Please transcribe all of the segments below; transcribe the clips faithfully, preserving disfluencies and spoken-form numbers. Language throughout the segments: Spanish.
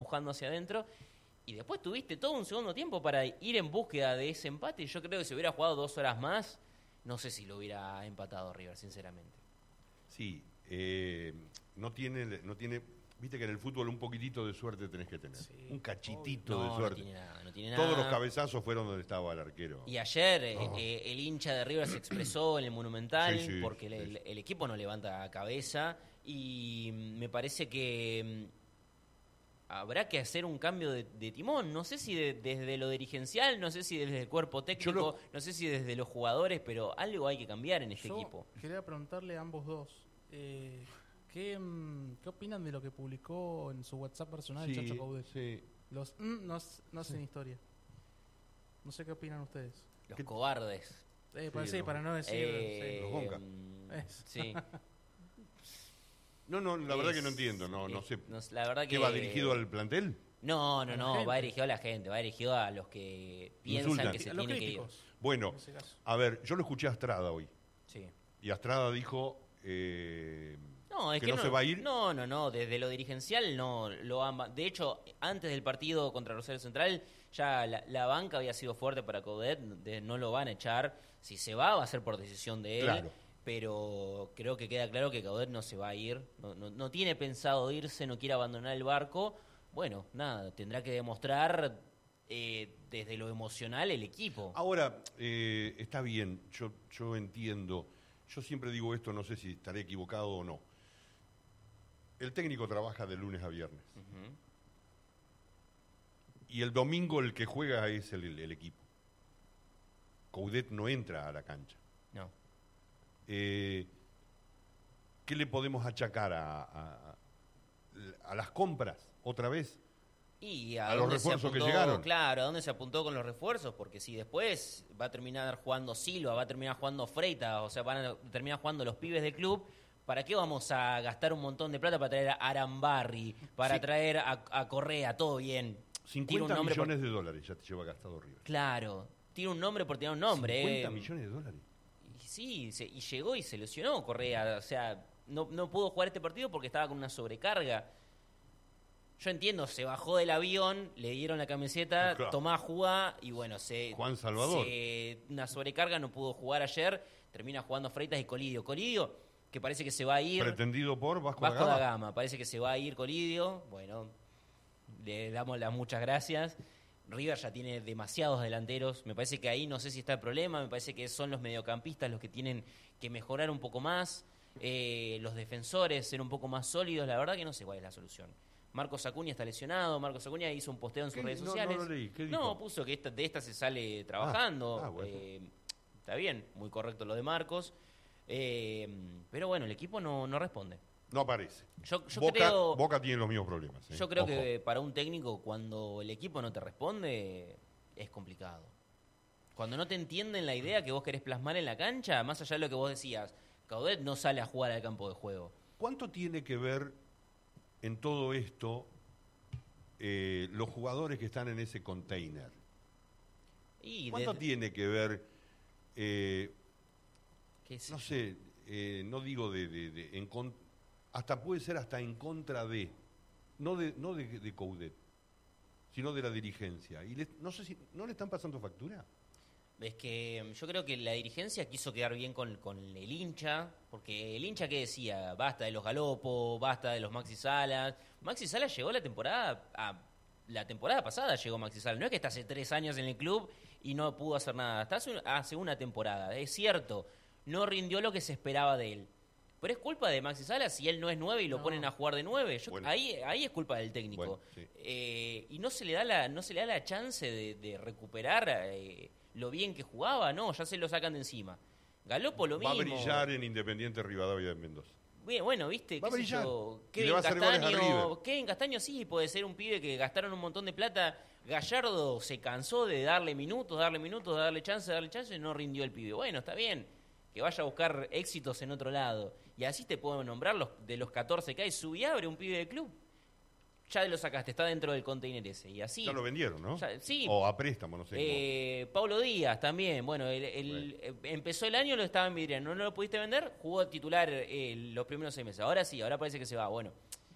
empujando hacia adentro. Y después tuviste todo un segundo tiempo para ir en búsqueda de ese empate. Yo creo que si hubiera jugado dos horas más, no sé si lo hubiera empatado River, sinceramente. Sí, eh, no tiene, no tiene, viste que en el fútbol un poquitito de suerte tenés que tener, sí, un cachitito no, de suerte. No tiene nada, no tiene Todos nada. los cabezazos fueron donde estaba el arquero. Y ayer oh. eh, el hincha de River se expresó en el Monumental sí, sí, porque sí, el, sí. el equipo no levanta cabeza y me parece que habrá que hacer un cambio de, de timón. No sé si de, desde lo dirigencial, no sé si desde el cuerpo técnico, lo... no sé si desde los jugadores, pero algo hay que cambiar en este Yo equipo. Quería preguntarle a ambos dos, eh, ¿qué, ¿qué opinan de lo que publicó en su WhatsApp personal sí, el Chacho Coudet? Sí. Los mm, no, no hacen sí. historia. No sé qué opinan ustedes. Los ¿Qué? cobardes. Eh, para, sí, sí, para no decir... Eh, sí. Los Gonca. Es. Sí. No, no, la es, verdad que no entiendo, no, es, no sé. No, la verdad ¿Qué que, va dirigido al plantel? No, no, no, gente. va dirigido a la gente, va dirigido a los que piensan Insultan. que se A los tiene que ir. críticos. Bueno, a ver, yo lo escuché a Astrada hoy. Sí. Y Astrada dijo eh, no, es que, que no, no se va a ir. No, no, no, desde lo dirigencial no lo han... De hecho, antes del partido contra Rosario Central, ya la, la banca había sido fuerte para Coudet, de, no lo van a echar. Si se va, va a ser por decisión de él. Claro. Pero creo que queda claro que Coudet no se va a ir, no, no, no tiene pensado irse, no quiere abandonar el barco. Bueno, nada, tendrá que demostrar eh, desde lo emocional el equipo. Ahora, eh, está bien, yo, yo entiendo, yo siempre digo esto, no sé si estaré equivocado o no. El técnico trabaja de lunes a viernes. Uh-huh. Y el domingo el que juega es el, el, el equipo. Coudet no entra a la cancha. No. Eh, ¿Qué le podemos achacar a, a, a las compras otra vez? Y a, a los refuerzos apuntó, que llegaron. Claro, ¿a dónde se apuntó con los refuerzos? Porque si después va a terminar jugando Silva, va a terminar jugando Freitas, o sea, van a terminar jugando los pibes del club, ¿para qué vamos a gastar un montón de plata para traer a Arambarri, para sí. traer a, a Correa, todo bien? cincuenta millones por... de dólares ya te lleva gastado River. Claro, tiene un nombre por tener un nombre. cincuenta eh. millones de dólares. Sí, se, y llegó y se lesionó Correa, o sea, no, no pudo jugar este partido porque estaba con una sobrecarga. Yo entiendo, se bajó del avión, le dieron la camiseta, claro. tomá, jugá, y bueno, se, Juan Salvador. Se, una sobrecarga, no pudo jugar ayer, termina jugando Freitas y Colidio. Colidio, que parece que se va a ir. Pretendido por Vasco, Vasco da Gama. da Gama, parece que se va a ir Colidio, bueno, le damos las muchas gracias. River ya tiene demasiados delanteros, me parece que ahí no sé si está el problema, me parece que son los mediocampistas los que tienen que mejorar un poco más, eh, los defensores ser un poco más sólidos, la verdad que no sé cuál es la solución. Marcos Acuña está lesionado, Marcos Acuña hizo un posteo en sus redes no, sociales. No, lo leí. ¿Qué dijo? No, puso que esta, de esta se sale trabajando, ah, ah, bueno. eh, está bien, muy correcto lo de Marcos, eh, pero bueno, el equipo no, no responde. No aparece. Yo, yo Boca, creo, Boca tiene los mismos problemas. ¿eh? Yo creo Ojo. que para un técnico, cuando el equipo no te responde, es complicado. Cuando no te entienden la idea que vos querés plasmar en la cancha, más allá de lo que vos decías, Coudet no sale a jugar al campo de juego. ¿Cuánto tiene que ver en todo esto eh, los jugadores que están en ese container? Y ¿Cuánto de... tiene que ver, eh, ¿Qué sé no yo? sé, eh, no digo de... de, de en con, hasta puede ser hasta en contra de, no de, no de, de Coudet, sino de la dirigencia. Y le, no sé si, ¿no le están pasando factura? Es que yo creo que la dirigencia quiso quedar bien con, con el hincha, porque el hincha que decía, basta de los Galopo, basta de los Maxi Salas. Maxi Salas llegó la temporada, a, la temporada pasada llegó Maxi Salas, no es que está hace tres años en el club y no pudo hacer nada, está hace, hace una temporada, es cierto, no rindió lo que se esperaba de él. Pero es culpa de Maxi Salas si él no es nueve y lo no. ponen a jugar de nueve. Yo, bueno. ahí, ahí es culpa del técnico. Bueno, sí. eh, y no se le da la, no se le da la chance de, de recuperar eh, lo bien que jugaba, no, ya se lo sacan de encima. Galopo lo Va mismo. Va a brillar en Independiente Rivadavia de Mendoza. Bien, bueno, viste, va qué a brillar. Yo, Kevin Kevin Castaño, Kevin Castaño sí puede ser un pibe que gastaron un montón de plata. Gallardo se cansó de darle minutos, darle minutos, darle chance, darle chance y no rindió el pibe. Bueno, está bien. Que vaya a buscar éxitos en otro lado. Y así te puedo nombrar los, de los catorce que hay. Subiabre, un pibe del club. Ya lo sacaste, está dentro del container ese. Y así. Ya lo vendieron, ¿no? Ya, sí. O a préstamo, no sé. Eh, Paulo Díaz también. Bueno, el, el, bueno. empezó el año, lo estaban vidriando. No lo pudiste vender, jugó titular eh, los primeros seis meses. Ahora sí, ahora parece que se va. Bueno,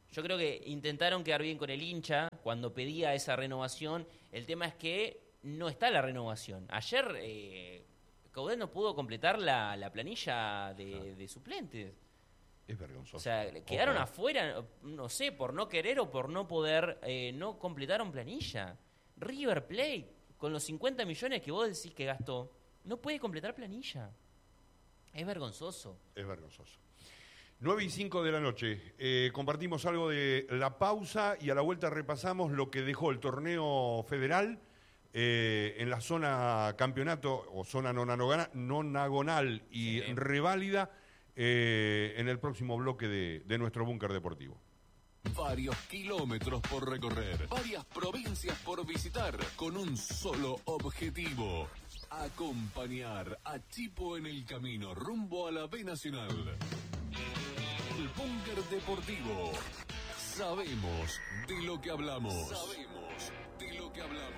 Yo creo que intentaron quedar bien con el hincha cuando pedía esa renovación. El tema es que no está la renovación. Ayer eh, Coudet no pudo completar la, la planilla de, de suplentes. Es vergonzoso. O sea, quedaron Ojo. afuera, no sé, por no querer o por no poder, eh, no completaron planilla. River Plate, con los cincuenta millones que vos decís que gastó, no puede completar planilla. Es vergonzoso. Es vergonzoso. nueve y cinco de la noche. Eh, compartimos algo de la pausa y a la vuelta repasamos lo que dejó el torneo federal eh, en la zona campeonato o zona nonagona- nonagonal y Sí. reválida eh, en el próximo bloque de, de nuestro búnker deportivo. Varios kilómetros por recorrer, varias provincias por visitar, con un solo objetivo: acompañar a Chipo en el camino rumbo a la B Nacional. El búnker deportivo. Sabemos de lo que hablamos. Sabemos de lo que hablamos.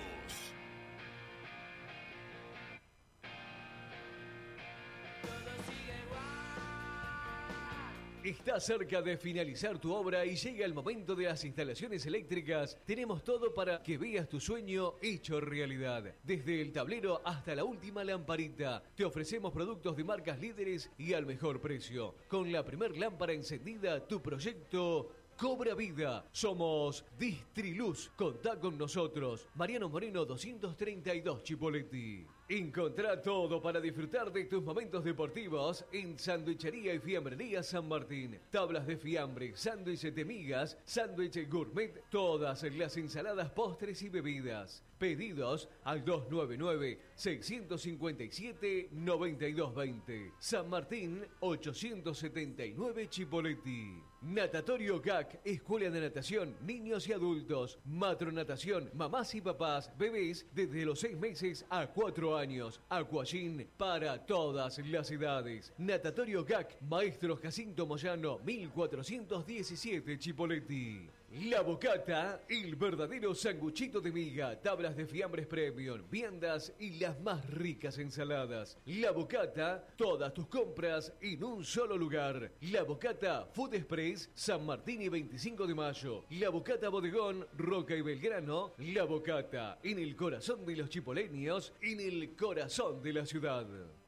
Está cerca de finalizar tu obra y llega el momento de las instalaciones eléctricas. Tenemos todo para que veas tu sueño hecho realidad. Desde el tablero hasta la última lamparita. Te ofrecemos productos de marcas líderes y al mejor precio. Con la primer lámpara encendida, tu proyecto cobra vida. Somos Distriluz. Contá con nosotros. Mariano Moreno doscientos treinta y dos Chipoleti. Encontrá todo para disfrutar de tus momentos deportivos en Sanduichería y Fiambrería San Martín. Tablas de fiambre, sándwiches de migas, sándwich gourmet, todas las ensaladas, postres y bebidas. Pedidos al dos nueve nueve, seis cinco siete, nueve dos dos cero. San Martín ochocientos setenta y nueve Chipoleti. Natatorio G A C, Escuela de Natación, niños y adultos. Matronatación, mamás y papás, bebés desde los seis meses a cuatro años. Aquagym para todas las edades. Natatorio G A C, Maestro Jacinto Moyano, mil cuatrocientos diecisiete Chipoleti. La Bocata, el verdadero sanguchito de miga, tablas de fiambres premium, viandas y las más ricas ensaladas. La Bocata, todas tus compras en un solo lugar. La Bocata Food Express, San Martín y veinticinco de mayo. La Bocata Bodegón, Roca y Belgrano. La Bocata, en el corazón de los chipoleños, en el corazón de la ciudad.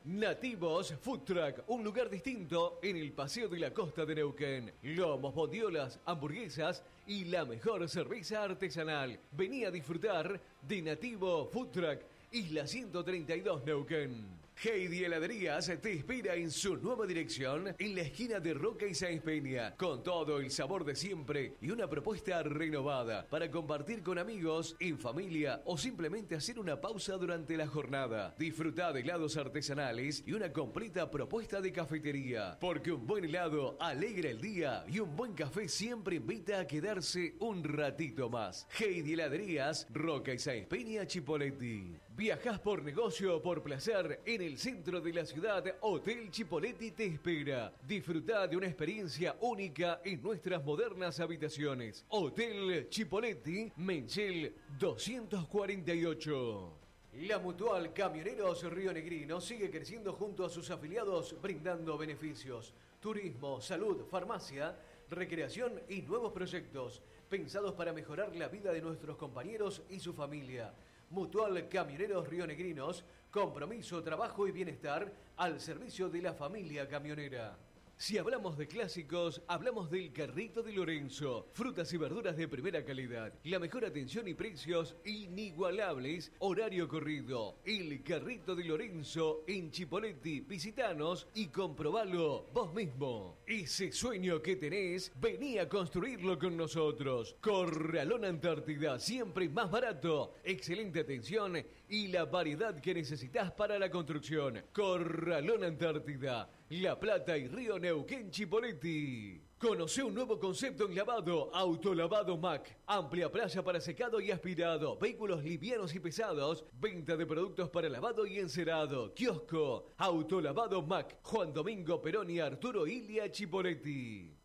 Nativos Food Truck, un lugar distinto en el Paseo de la Costa de Neuquén. Lomos, bondiolas, hamburguesas y la mejor cerveza artesanal. Vení a disfrutar de Nativo Food Truck, Isla ciento treinta y dos Neuquén. Heidi Heladerías te espera en su nueva dirección en la esquina de Roca y Sáenz Peña, con todo el sabor de siempre y una propuesta renovada para compartir con amigos, en familia o simplemente hacer una pausa durante la jornada. Disfruta de helados artesanales y una completa propuesta de cafetería, porque un buen helado alegra el día y un buen café siempre invita a quedarse un ratito más. Heidi Heladerías, Roca y Sáenz Peña, Chipoleti. Viajás por negocio o por placer en el centro de la ciudad, Hotel Chipoleti te espera. Disfruta de una experiencia única en nuestras modernas habitaciones. Hotel Chipoleti, Menchel doscientos cuarenta y ocho. La Mutual Camioneros Rionegrino sigue creciendo junto a sus afiliados, brindando beneficios, turismo, salud, farmacia, recreación y nuevos proyectos pensados para mejorar la vida de nuestros compañeros y su familia. Mutual Camioneros Rionegrinos, compromiso, trabajo y bienestar al servicio de la familia camionera. Si hablamos de clásicos, hablamos del Carrito de Lorenzo. Frutas y verduras de primera calidad. La mejor atención y precios inigualables. Horario corrido. El Carrito de Lorenzo en Chipoleti. Visitanos y comprobalo vos mismo. Ese sueño que tenés, vení a construirlo con nosotros. Corralón Antártida, siempre más barato. Excelente atención y la variedad que necesitas para la construcción. Corralón Antártida, La Plata y Río Neuquén, Chipoleti. Conoce un nuevo concepto en lavado, Autolavado Mac. Amplia playa para secado y aspirado, vehículos livianos y pesados, venta de productos para lavado y encerado, kiosco, Autolavado Mac, Juan Domingo Perón y Arturo Ilia, Chipoleti.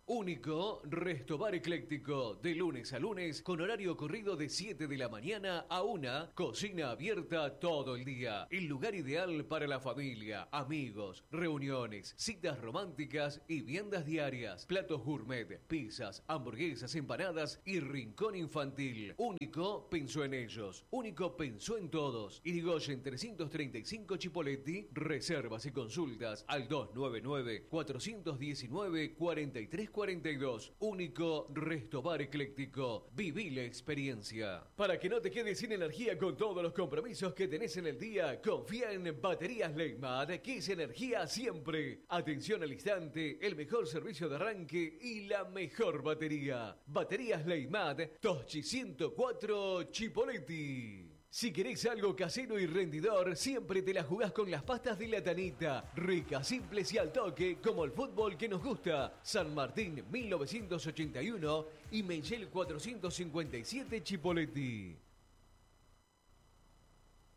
Único Resto Bar Ecléctico, de lunes a lunes, con horario corrido de siete de la mañana a una, cocina abierta todo el día. El lugar ideal para la familia, amigos, reuniones, citas románticas y viandas diarias. Platos gourmet, pizzas, hamburguesas, empanadas y rincón infantil. Único pensó en ellos. Único pensó en todos. Irigoyen trescientos treinta y cinco Chipoleti. Reservas y consultas al dos nueve nueve, cuatro uno nueve, cuatro tres cuatro dos. Único Resto Bar Ecléctico. Viví la experiencia. Para que no te quedes sin energía con todos los compromisos que tenés en el día, confía en Baterías Leymad, que es energía siempre. Atención al instante, el mejor servicio de arranque y la mejor batería. Baterías Leymad, Toschi ciento cuatro Chipoleti. Si querés algo casero y rendidor, siempre te la jugás con las pastas de la Tanita. Ricas, simples y al toque, como el fútbol que nos gusta. San Martín mil novecientos ochenta y uno y Mengel cuatrocientos cincuenta y siete Chipoleti.